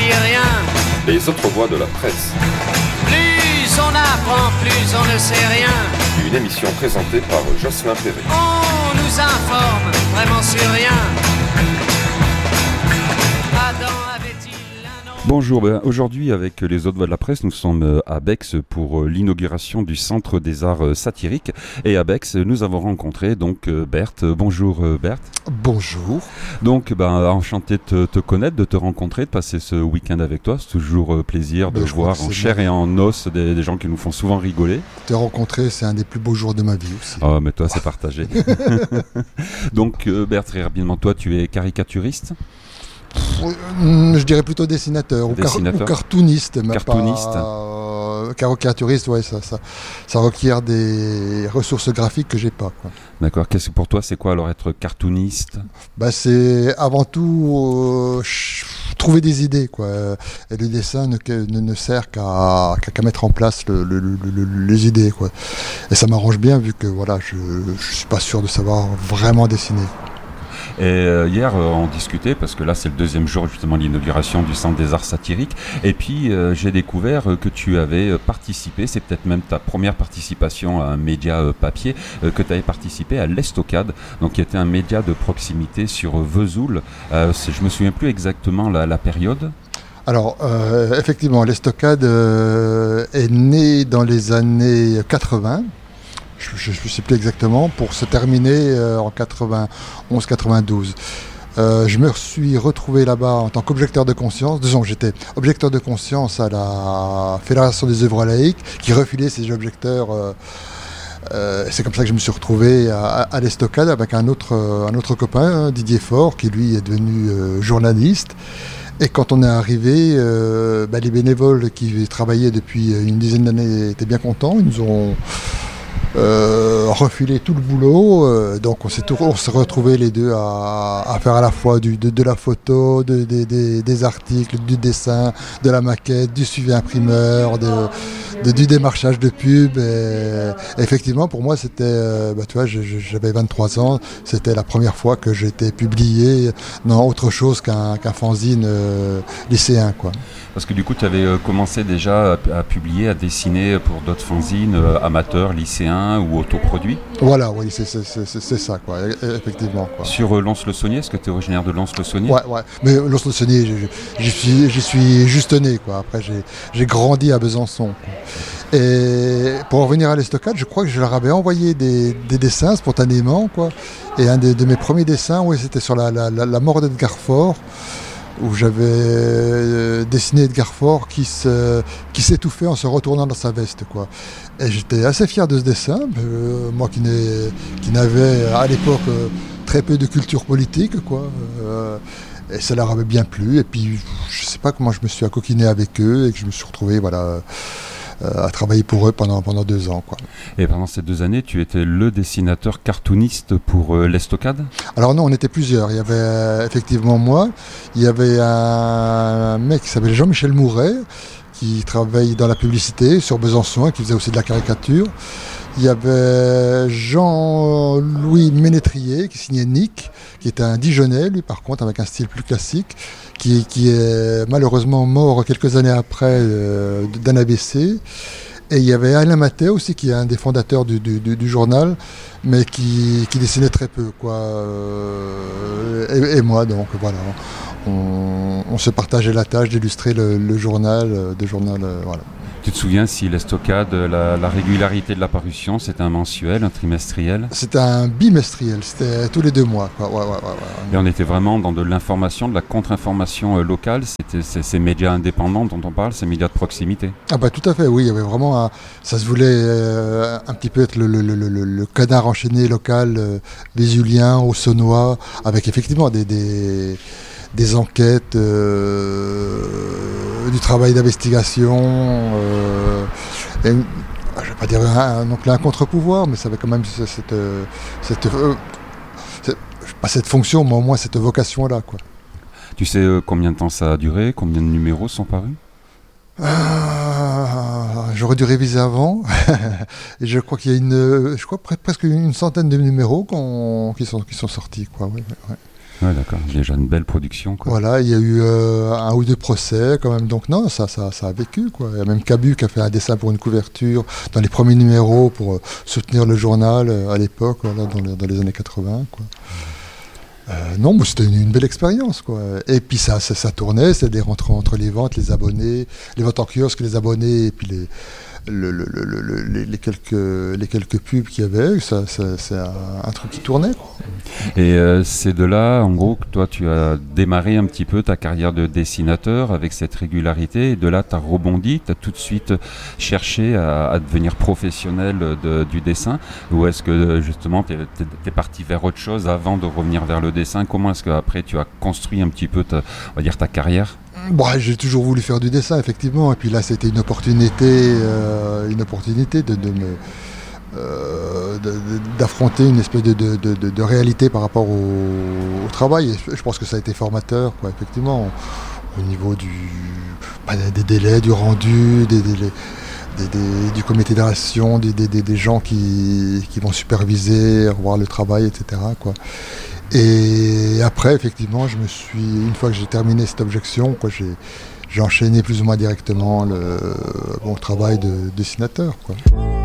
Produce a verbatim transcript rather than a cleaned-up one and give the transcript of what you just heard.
dit rien. Les autres voix de la presse. Plus on apprend, plus on ne sait rien. Une émission présentée par Jocelyn Perret. On nous informe vraiment sur rien. Adam avait-il un nom? Bonjour, ben aujourd'hui avec les autres voix de la presse, nous sommes à Bex pour l'inauguration du Centre des Arts Satiriques. Et à Bex, nous avons rencontré donc Berthe. Bonjour Berthe. Bonjour. Donc ben, enchanté de te, te connaître, de te rencontrer, de passer ce week-end avec toi. C'est toujours plaisir de ben, voir en chair et en os des, des gens qui nous font souvent rigoler. Te rencontrer, c'est un des plus beaux jours de ma vie aussi. Oh, mais toi c'est partagé. Donc Berthe, très rapidement, toi tu es caricaturiste? Je dirais plutôt dessinateur, dessinateur. Ou, car- ou cartooniste. Mais cartooniste. Pas, euh, caricaturiste, ouais, ça, ça, ça requiert des ressources graphiques que j'ai pas. Quoi. D'accord. Qu'est-ce que pour toi, c'est quoi alors être cartooniste? Bah, c'est avant tout euh, ch- trouver des idées, quoi. Et le dessin ne, ne, ne sert qu'à, qu'à, qu'à mettre en place le, le, le, le, les idées, quoi. Et ça m'arrange bien vu que voilà, je ne suis pas sûr de savoir vraiment dessiner. Et euh, hier, euh, on discutait, parce que là, c'est le deuxième jour, justement, de l'inauguration du Centre des Arts Satiriques. Et puis, euh, j'ai découvert euh, que tu avais euh, participé, c'est peut-être même ta première participation à un média euh, papier, euh, que tu avais participé à l'Estocade, donc qui était un média de proximité sur euh, Vesoul. Euh, c'est, je me souviens plus exactement la, la période. Alors, euh, effectivement, l'Estocade euh, est née dans les années quatre-vingts. Je ne sais plus exactement, pour se terminer euh, en quatre-vingt-onze quatre-vingt-douze. Euh, je me suis retrouvé là-bas en tant qu'objecteur de conscience. Disons que j'étais objecteur de conscience à la Fédération des œuvres laïques, qui refilait ces objecteurs. Euh, euh, c'est comme ça que je me suis retrouvé à, à l'Estocade avec un autre, un autre copain, Didier Faure, qui lui est devenu euh, journaliste. Et quand on est arrivé, euh, bah, les bénévoles qui travaillaient depuis une dizaine d'années étaient bien contents. Ils nous ont Euh, refiler tout le boulot, euh, donc on s'est, tout, on s'est retrouvés les deux à, à faire à la fois du, de, de la photo, de, de, de, des articles, du dessin, de la maquette, du suivi imprimeur, de, de, du démarchage de pub. Et, et effectivement, pour moi, c'était, euh, bah, tu vois, je, je, j'avais vingt-trois ans, c'était la première fois que j'étais publié dans autre chose qu'un, qu'un fanzine euh, lycéen, quoi. Parce que du coup, tu avais euh, commencé déjà à, à publier, à dessiner pour d'autres fanzines euh, amateurs, lycéens ou autoproduits. Voilà, oui, c'est, c'est, c'est, c'est ça, quoi, effectivement. Quoi. Sur euh, Lons-le-Saunier, est-ce que tu es originaire de Lons-le-Saunier? Ouais, ouais. Mais Lons-le-Saunier, j'y suis, j'y suis juste né, quoi. Après, j'ai, j'ai grandi à Besançon. Quoi. Et pour revenir à l'Estocade, je crois que je leur avais envoyé des, des dessins spontanément, quoi. Et un de, de mes premiers dessins, oui, c'était sur la, la, la, la mort d'Edgar Faure, où j'avais euh, dessiné Edgar Faure qui, se, qui s'étouffait en se retournant dans sa veste, quoi. Et j'étais assez fier de ce dessin, euh, moi qui, n'ai, qui n'avais à l'époque euh, très peu de culture politique, quoi. Euh, et ça leur avait bien plu. Et puis je sais pas comment je me suis accoquiné avec eux et que je me suis retrouvé, voilà, euh, à travailler pour eux pendant, pendant deux ans, quoi. Et pendant ces deux années, tu étais le dessinateur cartooniste pour euh, l'Estocade? Alors non, on était plusieurs. Il y avait euh, effectivement moi, il y avait un mec qui s'appelait Jean-Michel Mouret, qui travaille dans la publicité sur Besançon et qui faisait aussi de la caricature. Il y avait Jean-Louis Ménétrier qui signait Nick, qui était un Dijonnais, lui par contre avec un style plus classique, qui, qui est malheureusement mort quelques années après euh, d'un A B C. Et il y avait Alain Mathé aussi, qui est un des fondateurs du, du, du, du journal, mais qui, qui dessinait très peu, quoi. Euh, et, et moi, donc voilà. On, on se partageait la tâche d'illustrer le, le journal, de journal, euh, voilà. Tu te souviens si l'Estocade, la, la régularité de la parution, c'était un mensuel, un trimestriel? C'était un bimestriel, c'était tous les deux mois, quoi. Ouais, ouais, ouais, ouais. Et on était vraiment dans de l'information, de la contre-information euh, locale. C'était ces, ces médias indépendants dont on parle, ces médias de proximité. Ah bah tout à fait, oui, il y avait vraiment un, ça se voulait euh, un petit peu être le, le, le, le, le canard enchaîné local euh, vésulien, auxonnois, avec effectivement des, des, des enquêtes, euh, du travail d'investigation, euh, et, je ne vais pas dire un, non plus un contre-pouvoir, mais ça avait quand même cette, cette, cette, euh, cette, pas cette fonction, mais au moins cette vocation-là, quoi. Tu sais euh, combien de temps ça a duré? Combien de numéros sont parus? Ah, j'aurais dû réviser avant. Et je crois qu'il y a une, je crois presque une centaine de numéros qu'on, qui sont qui sont sortis, quoi. Ouais, ouais. Ouais, d'accord. Déjà une belle production, quoi. Voilà, il y a eu euh, un ou deux procès quand même, donc non, ça, ça, ça a vécu, quoi. Il y a même Cabu qui a fait un dessin pour une couverture dans les premiers numéros pour euh, soutenir le journal euh, à l'époque, voilà, dans, le, dans les années quatre-vingts, quoi. Euh, non, mais c'était une, une belle expérience, quoi. Et puis ça, ça, ça tournait, c'était des rentrées entre les ventes, les abonnés, les ventes en kiosque, les abonnés, et puis les, le, le, le, le, les, les, quelques, les quelques pubs qu'il y avait, ça, ça, c'est un, un truc qui tournait, quoi. Et euh, c'est de là, en gros, que toi, tu as démarré un petit peu ta carrière de dessinateur avec cette régularité. Et de là, tu as rebondi, tu as tout de suite cherché à, à devenir professionnel de, du dessin. Ou est-ce que, justement, tu es parti vers autre chose avant de revenir vers le dessin? Comment est-ce qu'après, tu as construit un petit peu ta, on va dire, ta carrière? Bon, j'ai toujours voulu faire du dessin, effectivement. Et puis là, c'était une opportunité, euh, une opportunité de, de me... Euh, de, de, d'affronter une espèce de, de, de, de réalité par rapport au, au travail. Et je pense que ça a été formateur, quoi, effectivement, au niveau du, bah, des délais, du rendu, des, des, des, des, du comité d'action, des, des, des gens qui, qui vont superviser, revoir le travail, et cetera, quoi. Et après, effectivement, je me suis, une fois que j'ai terminé cette objection, quoi, j'ai, j'ai enchaîné plus ou moins directement le, mon travail de dessinateur, quoi.